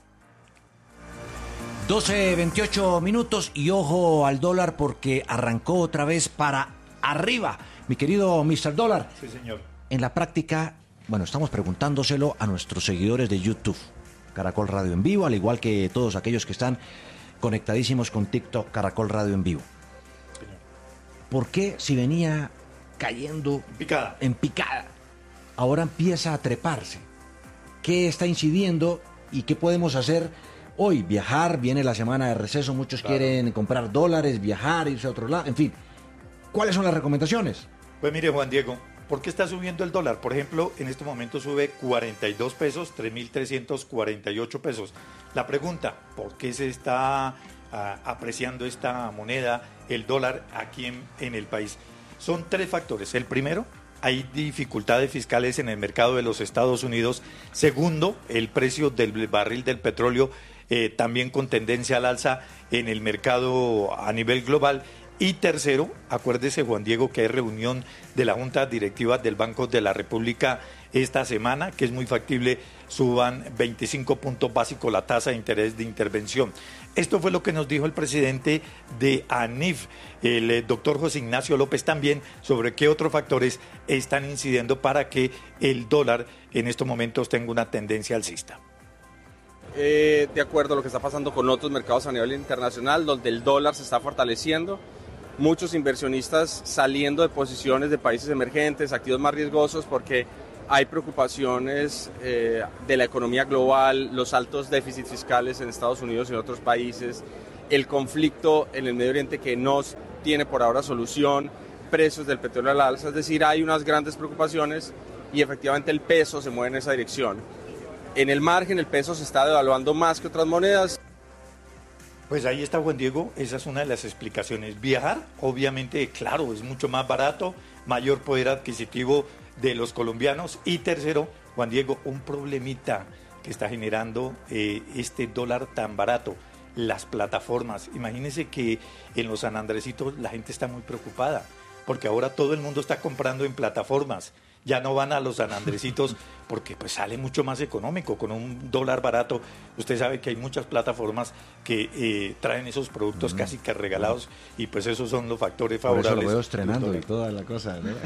Speaker 9: 12:28 minutos y ojo al dólar porque arrancó otra vez para arriba. Mi querido Mr. Dólar.
Speaker 13: Sí, señor.
Speaker 9: En la práctica, bueno, estamos preguntándoselo a nuestros seguidores de YouTube, Caracol Radio en Vivo, al igual que todos aquellos que están conectadísimos con TikTok, Caracol Radio en Vivo. ¿Por qué si venía cayendo en picada, ahora empieza a treparse? ¿Qué está incidiendo y qué podemos hacer hoy? Viajar, viene la semana de receso, muchos quieren comprar dólares, viajar, irse a otro lado, en fin. ¿Cuáles son las recomendaciones?
Speaker 13: Pues mire, Juan Diego, ¿por qué está subiendo el dólar? Por ejemplo, en este momento sube 42 pesos, 3.348 pesos. La pregunta, ¿por qué se está apreciando esta moneda, el dólar, aquí en el país? Son 3 factores. El primero, hay dificultades fiscales en el mercado de los Estados Unidos. Segundo, el precio del barril del petróleo también con tendencia al alza en el mercado a nivel global. Y tercero, acuérdese, Juan Diego, que hay reunión de la Junta Directiva del Banco de la República esta semana, que es muy factible suban 25 puntos básicos la tasa de interés de intervención. Esto fue lo que nos dijo el presidente de ANIF, el doctor José Ignacio López, también sobre qué otros factores están incidiendo para que el dólar en estos momentos tenga una tendencia alcista.
Speaker 14: De acuerdo a lo que está pasando con otros mercados a nivel internacional, donde el dólar se está fortaleciendo, muchos inversionistas saliendo de posiciones de países emergentes, activos más riesgosos, porque hay preocupaciones de la economía global, los altos déficits fiscales en Estados Unidos y en otros países, el conflicto en el Medio Oriente que no tiene por ahora solución, precios del petróleo al alza, es decir, hay unas grandes preocupaciones y efectivamente el peso se mueve en esa dirección. En el margen el peso se está devaluando más que otras monedas.
Speaker 13: Pues ahí está, Juan Diego, esa es una de las explicaciones. Viajar, obviamente, claro, es mucho más barato, mayor poder adquisitivo de los colombianos. Y tercero, Juan Diego, un problemita que está generando este dólar tan barato, las plataformas. Imagínense que en los San Andresitos la gente está muy preocupada, porque ahora todo el mundo está comprando en plataformas. Ya no van a los San Andresitos porque pues sale mucho más económico con un dólar barato. Usted sabe que hay muchas plataformas que traen esos productos casi que regalados y pues esos son los factores favorables.
Speaker 9: Por eso lo veo estrenando y toda la cosa, ¿no?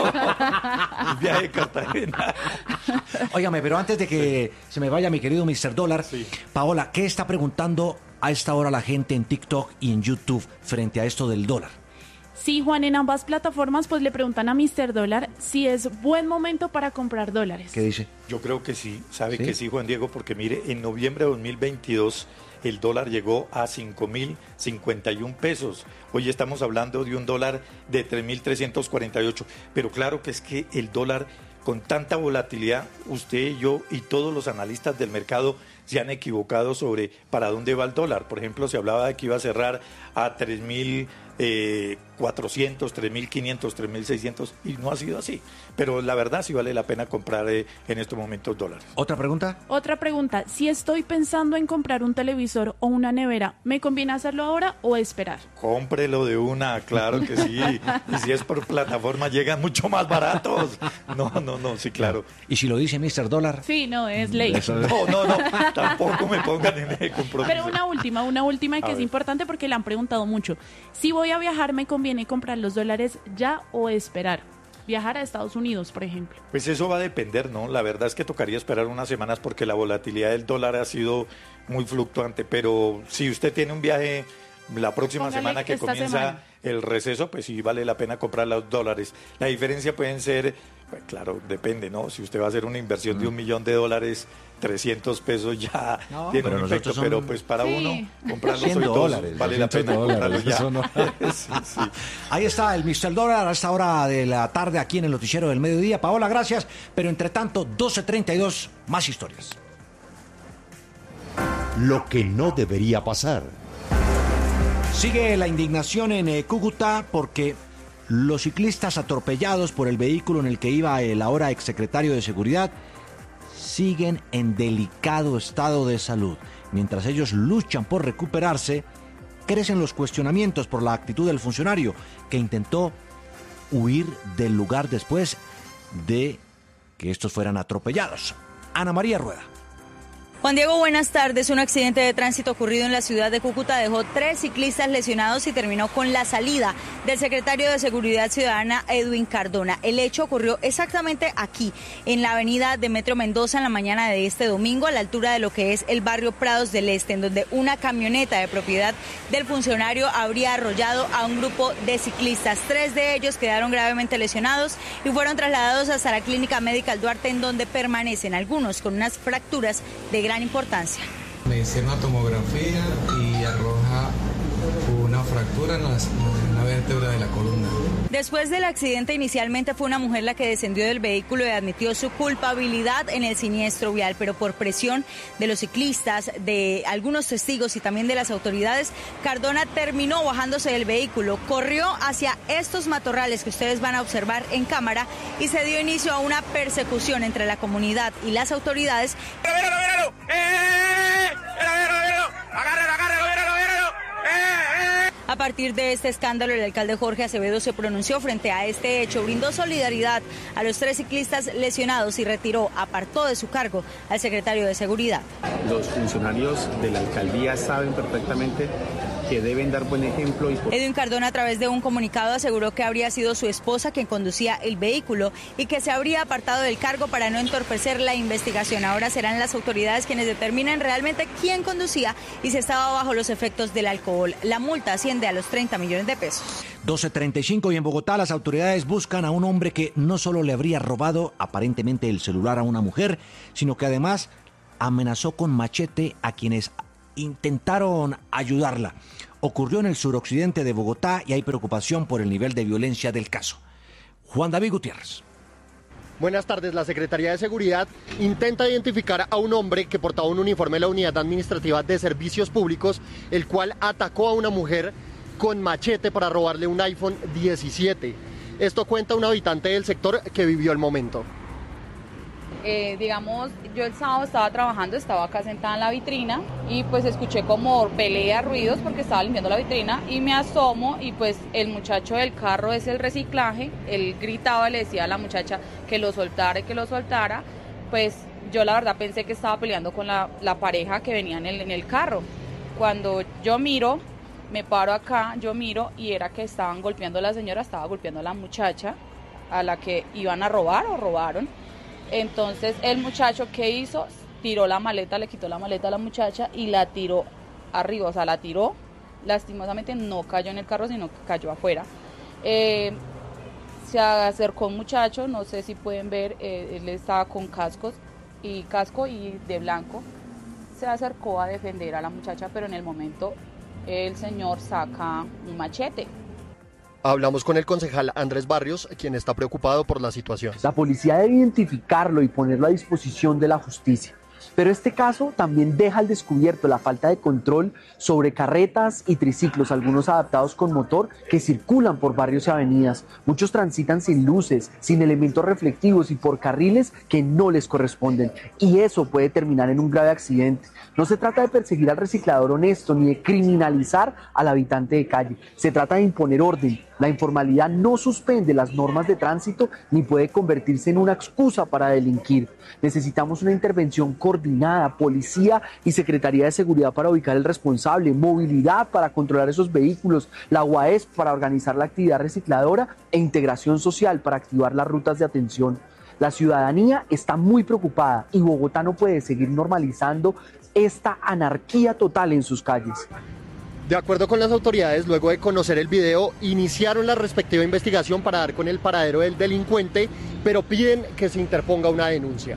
Speaker 13: El viaje de Cartagena.
Speaker 9: Óigame, pero antes de que se me vaya mi querido Mr. Dólar, sí. Paola, ¿qué está preguntando a esta hora la gente en TikTok y en YouTube frente a esto del dólar?
Speaker 25: Sí, Juan, en ambas plataformas pues le preguntan a Mr. Dólar si es buen momento para comprar dólares.
Speaker 9: ¿Qué dice?
Speaker 13: Yo creo que sí, sabe que sí, Juan Diego, porque mire, en noviembre de 2022 el dólar llegó a 5.051 pesos. Hoy estamos hablando de un dólar de 3.348. Pero claro que es que el dólar, con tanta volatilidad, usted, yo y todos los analistas del mercado se han equivocado sobre para dónde va el dólar. Por ejemplo, se hablaba de que iba a cerrar a 3.400, 3.500, 3.600 y no ha sido así. Pero la verdad sí vale la pena comprar en estos momentos dólares.
Speaker 9: ¿Otra pregunta?
Speaker 25: Otra pregunta. Si estoy pensando en comprar un televisor o una nevera, ¿me conviene hacerlo ahora o esperar?
Speaker 13: Cómprelo de una, claro que sí. Y si es por plataforma, llegan mucho más baratos. No, sí, claro.
Speaker 9: ¿Y si lo dice Mr. Dólar?
Speaker 25: Sí, no, es ley.
Speaker 13: No, tampoco me pongan en el compromiso.
Speaker 25: Pero una última que es importante porque le han preguntado mucho. Si voy a viajar, ¿me conviene comprar los dólares ya o esperar? Viajar a Estados Unidos, por ejemplo.
Speaker 13: Pues eso va a depender, ¿no? La verdad es que tocaría esperar unas semanas porque la volatilidad del dólar ha sido muy fluctuante, pero si usted tiene un viaje la próxima semana que comienza el receso, pues sí vale la pena comprar los dólares. La diferencia pueden ser, pues claro, depende, ¿no? Si usted va a hacer una inversión de $1 millón, 300 pesos ya tiene un efecto, pero pues para uno comprarlos hoy $100, vale la pena comprarlos ya. Sí.
Speaker 9: Ahí está el Mr. Dólar a esta hora de la tarde aquí en el noticiero del mediodía. Paola, gracias, pero entre tanto, 12:32, más historias.
Speaker 1: Lo que no debería pasar.
Speaker 9: Sigue la indignación en Cúcuta porque los ciclistas atropellados por el vehículo en el que iba el ahora exsecretario de Seguridad siguen en delicado estado de salud. Mientras ellos luchan por recuperarse, crecen los cuestionamientos por la actitud del funcionario que intentó huir del lugar después de que estos fueran atropellados. Ana María Rueda.
Speaker 15: Juan Diego, buenas tardes. Un accidente de tránsito ocurrido en la ciudad de Cúcuta dejó 3 ciclistas lesionados y terminó con la salida del secretario de Seguridad Ciudadana, Edwin Cardona. El hecho ocurrió exactamente aquí, en la avenida Demetrio Mendoza, en la mañana de este domingo, a la altura de lo que es el barrio Prados del Este, en donde una camioneta de propiedad del funcionario habría arrollado a un grupo de ciclistas. 3 de ellos quedaron gravemente lesionados y fueron trasladados hasta la Clínica Médica Duarte, en donde permanecen algunos con unas fracturas de gran importancia.
Speaker 16: Me hicieron una tomografía y arroja una fractura en la vértebra de la columna.
Speaker 15: Después del accidente, inicialmente fue una mujer la que descendió del vehículo y admitió su culpabilidad en el siniestro vial, pero por presión de los ciclistas, de algunos testigos y también de las autoridades, Cardona terminó bajándose del vehículo, corrió hacia estos matorrales que ustedes van a observar en cámara y se dio inicio a una persecución entre la comunidad y las autoridades.
Speaker 18: ¡Míralo! ¡Agárralo!
Speaker 15: A partir de este escándalo, el alcalde Jorge Acevedo se pronunció frente a este hecho, brindó solidaridad a los 3 ciclistas lesionados y apartó de su cargo al secretario de Seguridad.
Speaker 19: Los funcionarios de la alcaldía saben perfectamente que deben dar buen ejemplo.
Speaker 15: Edwin Cardona, a través de un comunicado, aseguró que habría sido su esposa quien conducía el vehículo y que se habría apartado del cargo para no entorpecer la investigación. Ahora serán las autoridades quienes determinen realmente quién conducía y si estaba bajo los efectos del alcohol. La multa asciende a los 30 millones de pesos.
Speaker 9: 12:35 y en Bogotá las autoridades buscan a un hombre que no solo le habría robado aparentemente el celular a una mujer, sino que además amenazó con machete a quienes intentaron ayudarla. Ocurrió en el suroccidente de Bogotá y hay preocupación por el nivel de violencia del caso. Juan David Gutiérrez.
Speaker 23: Buenas tardes. La Secretaría de Seguridad intenta identificar a un hombre que portaba un uniforme de la Unidad Administrativa de Servicios Públicos, el cual atacó a una mujer con machete para robarle un iPhone 17. Esto cuenta un habitante del sector que vivió el momento.
Speaker 26: Digamos, yo el sábado estaba trabajando, estaba acá sentada en la vitrina y pues escuché como pelea, ruidos porque estaba limpiando la vitrina y me asomo y pues el muchacho del carro es el reciclaje, él gritaba, le decía a la muchacha que lo soltara y que lo soltara, pues yo la verdad pensé que estaba peleando con la pareja que venía en el carro. Cuando yo miro, me paro acá, yo miro y era que estaban golpeando a la señora, estaba golpeando a la muchacha a la que iban a robar o robaron. Entonces el muchacho, ¿qué hizo? Tiró la maleta, le quitó la maleta a la muchacha y la tiró arriba, o sea, la tiró, lastimosamente no cayó en el carro, sino que cayó afuera. Se acercó un muchacho, no sé si pueden ver, él estaba con casco y de blanco, se acercó a defender a la muchacha, pero en el momento el señor saca un machete.
Speaker 23: Hablamos con el concejal Andrés Barrios, quien está preocupado por la situación.
Speaker 2: La policía debe identificarlo y ponerlo a disposición de la justicia. Pero este caso también deja al descubierto la falta de control sobre carretas y triciclos, algunos adaptados con motor, que circulan por barrios y avenidas. Muchos transitan sin luces, sin elementos reflectivos y por carriles que no les corresponden. Y eso puede terminar en un grave accidente. No se trata de perseguir al reciclador honesto ni de criminalizar al habitante de calle. Se trata de imponer orden. La informalidad no suspende las normas de tránsito ni puede convertirse en una excusa para delinquir. Necesitamos una intervención coordinada, policía y Secretaría de Seguridad para ubicar el responsable, movilidad para controlar esos vehículos, la UAES para organizar la actividad recicladora e integración social para activar las rutas de atención. La ciudadanía está muy preocupada y Bogotá no puede seguir normalizando esta anarquía total en sus calles.
Speaker 23: De acuerdo con las autoridades, luego de conocer el video, iniciaron la respectiva investigación para dar con el paradero del delincuente, pero piden que se interponga una denuncia.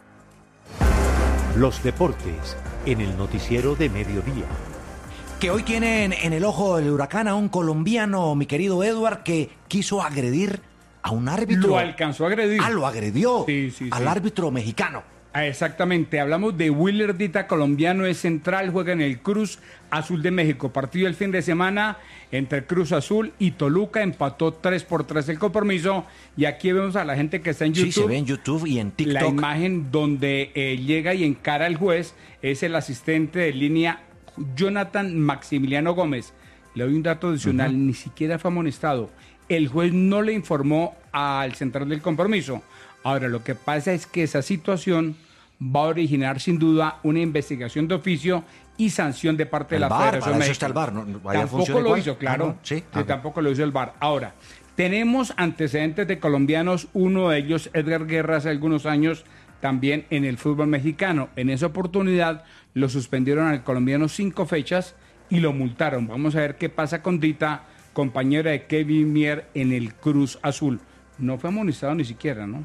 Speaker 1: Los deportes en el noticiero de mediodía.
Speaker 17: Que hoy tienen en el ojo del huracán a un colombiano, mi querido Edward, que quiso agredir a un árbitro.
Speaker 20: Lo alcanzó a agredir.
Speaker 17: Lo agredió
Speaker 20: sí.
Speaker 17: al árbitro mexicano.
Speaker 20: Exactamente, hablamos de Willer Dita, colombiano, es central, juega en el Cruz Azul de México. Partido el fin de semana entre Cruz Azul y Toluca, empató 3-3 el compromiso. Y aquí vemos a la gente que está en YouTube.
Speaker 17: Sí, se ve en YouTube y en TikTok.
Speaker 20: La imagen donde llega y encara al juez es el asistente de línea Jonathan Maximiliano Gómez. Le doy un dato adicional, ni siquiera fue amonestado. El juez no le informó al central del compromiso. Ahora, lo que pasa es que esa situación va a originar sin duda una investigación de oficio y sanción de parte de la Federación Mexicana.
Speaker 17: Eso está el VAR,
Speaker 20: tampoco lo hizo, claro. Tampoco lo hizo el VAR. Ahora, tenemos antecedentes de colombianos, uno de ellos, Edgar Guerra, hace algunos años, también en el fútbol mexicano. En esa oportunidad lo suspendieron al colombiano 5 fechas y lo multaron. Vamos a ver qué pasa con Dita, compañera de Kevin Mier en el Cruz Azul. No fue amonestado ni siquiera, ¿no?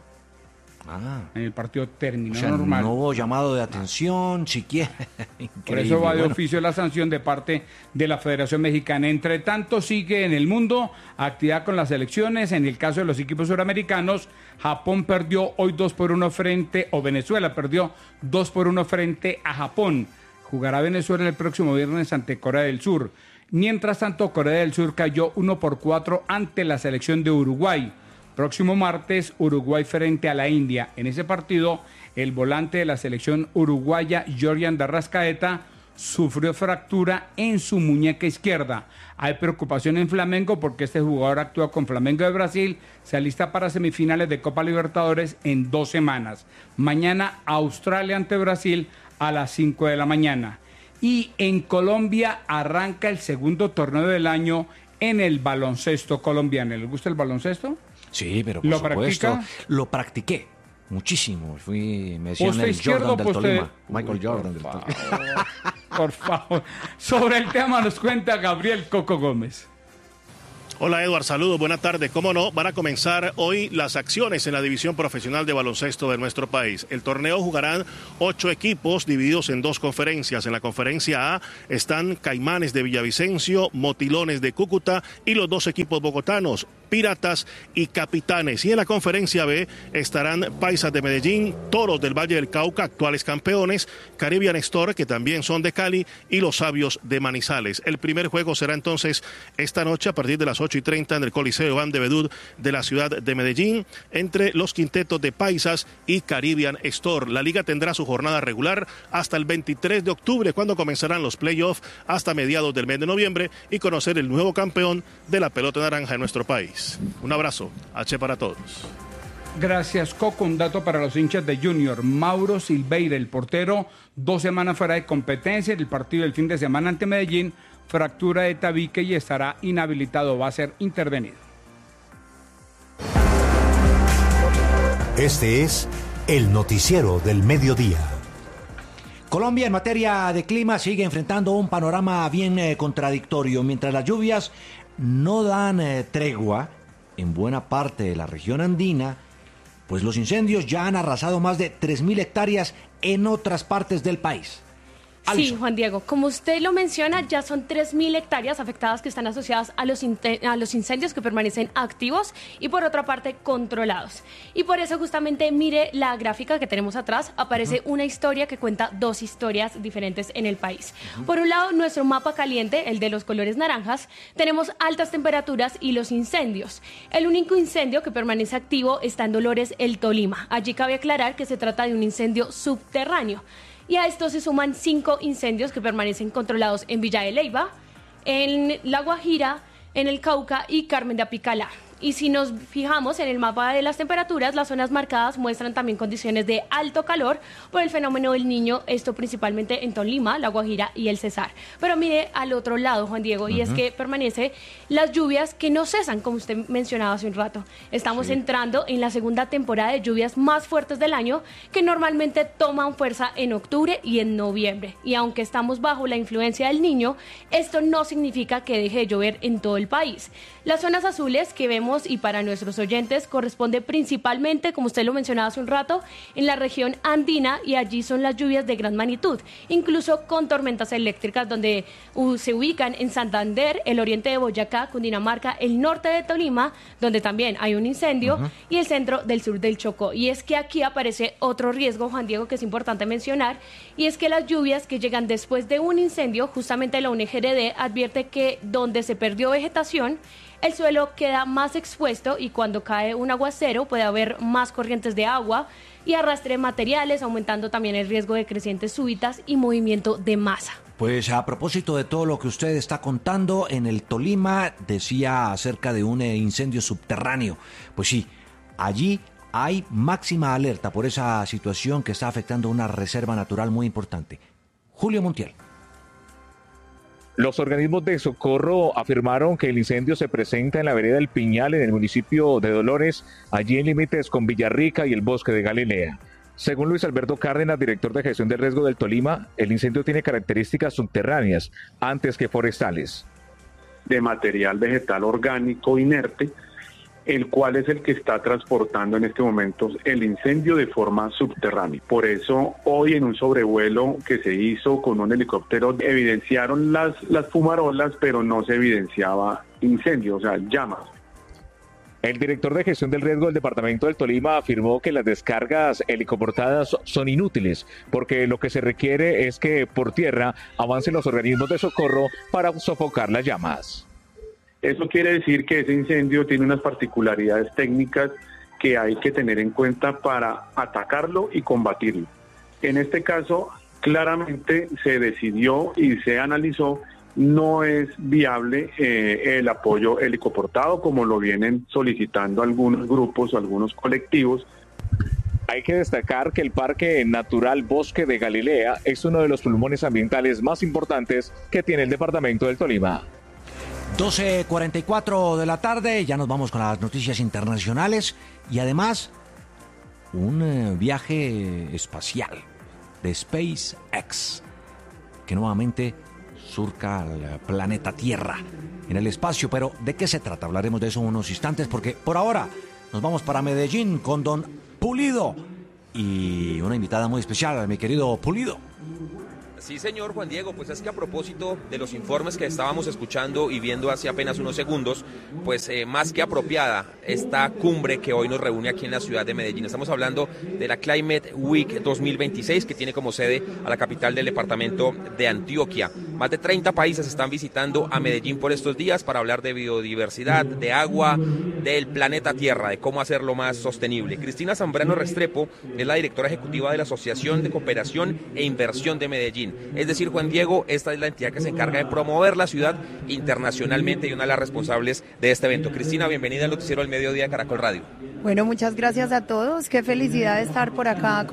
Speaker 20: En el partido terminó normal.
Speaker 17: No hubo llamado de atención, siquiera.
Speaker 20: Por eso va de oficio la sanción de parte de la Federación Mexicana. Entre tanto, sigue en el mundo actividad con las elecciones. En el caso de los equipos suramericanos, Japón perdió hoy 2-1 Venezuela perdió 2-1 frente a Japón. Jugará Venezuela el próximo viernes ante Corea del Sur. Mientras tanto, Corea del Sur cayó 1-4 ante la selección de Uruguay. Próximo martes, Uruguay frente a la India. En ese partido, el volante de la selección uruguaya, Jordan de Arrascaeta, sufrió fractura en su muñeca izquierda. Hay preocupación en Flamengo porque este jugador actúa con Flamengo de Brasil. Se alista para semifinales de Copa Libertadores en 2 semanas. Mañana, Australia ante Brasil a las 5 de la mañana. Y en Colombia arranca el segundo torneo del año en el baloncesto colombiano. ¿Les gusta el baloncesto?
Speaker 17: Sí, pero por supuesto, lo practiqué muchísimo. Me decían el Jordan del Tolima, Michael Jordan del Tolima.
Speaker 20: Por favor. Sobre el tema nos cuenta Gabriel Coco Gómez.
Speaker 21: Hola Edward, saludos, buenas tardes. Cómo no, van a comenzar hoy las acciones en la división profesional de baloncesto de nuestro país. El torneo jugarán 8 equipos divididos en 2 conferencias. En la conferencia A están Caimanes de Villavicencio, Motilones de Cúcuta y los 2 equipos bogotanos, Piratas y Capitanes. Y en la conferencia B estarán Paisas de Medellín, Toros del Valle del Cauca, actuales campeones, Caribbean Store, que también son de Cali, y los Sabios de Manizales. El primer juego será entonces esta noche a partir de las 8:30 en el Coliseo Iván de Bedú de la ciudad de Medellín, entre los quintetos de Paisas y Caribbean Store. La liga tendrá su jornada regular hasta el 23 de octubre, cuando comenzarán los playoffs hasta mediados del mes de noviembre y conocer el nuevo campeón de la pelota naranja en nuestro país. Un abrazo, H para todos.
Speaker 20: Gracias, Coco. Un dato para los hinchas de Junior. Mauro Silveira, el portero, 2 semanas fuera de competencia. El partido del fin de semana ante Medellín, fractura de tabique y estará inhabilitado, va a ser intervenido.
Speaker 1: Este es el noticiero del mediodía.
Speaker 17: Colombia en materia de clima sigue enfrentando un panorama bien contradictorio. Mientras las lluvias no dan tregua en buena parte de la región andina, pues los incendios ya han arrasado más de 3.000 hectáreas en otras partes del país.
Speaker 3: Sí, Juan Diego, como usted lo menciona, ya son 3.000 hectáreas afectadas que están asociadas a los incendios que permanecen activos y por otra parte controlados. Y por eso justamente mire la gráfica que tenemos atrás, aparece una historia que cuenta dos historias diferentes en el país. Por un lado, nuestro mapa caliente, el de los colores naranjas, tenemos altas temperaturas y los incendios. El único incendio que permanece activo está en Dolores, el Tolima. Allí cabe aclarar que se trata de un incendio subterráneo. Y a esto se suman 5 incendios que permanecen controlados en Villa de Leyva, en La Guajira, en el Cauca y Carmen de Apicalá. Y si nos fijamos en el mapa de las temperaturas, las zonas marcadas muestran también condiciones de alto calor por el fenómeno del Niño, esto principalmente en Tolima, La Guajira y el Cesar. Pero mire al otro lado, Juan Diego, y es que permanece las lluvias que no cesan, como usted mencionaba hace un rato. Estamos entrando en la segunda temporada de lluvias más fuertes del año, que normalmente toman fuerza en octubre y en noviembre. Y aunque estamos bajo la influencia del Niño, esto no significa que deje de llover en todo el país. Las zonas azules que vemos y para nuestros oyentes corresponde principalmente, como usted lo mencionaba hace un rato, en la región andina, y allí son las lluvias de gran magnitud, incluso con tormentas eléctricas donde se ubican en Santander, el oriente de Boyacá, Cundinamarca, el norte de Tolima, donde también hay un incendio, y el centro del sur del Chocó. Y es que aquí aparece otro riesgo, Juan Diego, que es importante mencionar, y es que las lluvias que llegan después de un incendio, justamente la UNGRD advierte que donde se perdió vegetación, el suelo queda más expuesto y cuando cae un aguacero puede haber más corrientes de agua y arrastre materiales, aumentando también el riesgo de crecientes súbitas y movimiento de masa.
Speaker 17: Pues a propósito de todo lo que usted está contando, en el Tolima decía acerca de un incendio subterráneo. Pues sí, allí hay máxima alerta por esa situación que está afectando una reserva natural muy importante. Julio Montiel.
Speaker 4: Los organismos de socorro afirmaron que el incendio se presenta en la vereda del Piñal, en el municipio de Dolores, allí en límites con Villarrica y el Bosque de Galilea. Según Luis Alberto Cárdenas, director de gestión del riesgo del Tolima, el incendio tiene características subterráneas antes que forestales.
Speaker 6: De material vegetal orgánico inerte, el cual es el que está transportando en este momento el incendio de forma subterránea. Por eso, hoy en un sobrevuelo que se hizo con un helicóptero, evidenciaron las fumarolas, pero no se evidenciaba incendio, o sea, llamas.
Speaker 4: El director de gestión del riesgo del departamento del Tolima afirmó que las descargas helicoportadas son inútiles, porque lo que se requiere es que por tierra avancen los organismos de socorro para sofocar las llamas.
Speaker 6: Eso quiere decir que ese incendio tiene unas particularidades técnicas que hay que tener en cuenta para atacarlo y combatirlo. En este caso, claramente se decidió y se analizó, no es viable el apoyo helicoportado como lo vienen solicitando algunos grupos o algunos colectivos.
Speaker 4: Hay que destacar que el Parque Natural Bosque de Galilea es uno de los pulmones ambientales más importantes que tiene el departamento del Tolima.
Speaker 17: 12:44 de la tarde, ya nos vamos con las noticias internacionales y además un viaje espacial de SpaceX que nuevamente surca al planeta Tierra en el espacio. Pero ¿de qué se trata? Hablaremos de eso en unos instantes porque por ahora nos vamos para Medellín con don Pulido y una invitada muy especial, mi querido Pulido.
Speaker 10: Sí, señor Juan Diego, pues es que a propósito de los informes que estábamos escuchando y viendo hace apenas unos segundos, pues más que apropiada esta cumbre que hoy nos reúne aquí en la ciudad de Medellín. Estamos hablando de la Climate Week 2026, que tiene como sede a la capital del departamento de Antioquia. Más de 30 países están visitando a Medellín por estos días para hablar de biodiversidad, de agua, del planeta Tierra, de cómo hacerlo más sostenible. Cristina Zambrano Restrepo es la directora ejecutiva de la Asociación de Cooperación e Inversión de Medellín. Es decir, Juan Diego, esta es la entidad que se encarga de promover la ciudad internacionalmente y una de las responsables de este evento. Cristina, bienvenida al noticiero del mediodía de Caracol Radio.
Speaker 22: Bueno, muchas gracias a todos. Qué felicidad estar por acá